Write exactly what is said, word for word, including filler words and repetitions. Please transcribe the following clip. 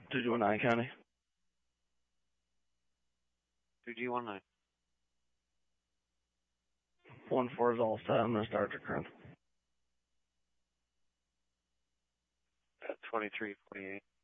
two G one nine County. two G one nine. One four is all set. I'm going to start your current. At twenty-three forty-eight.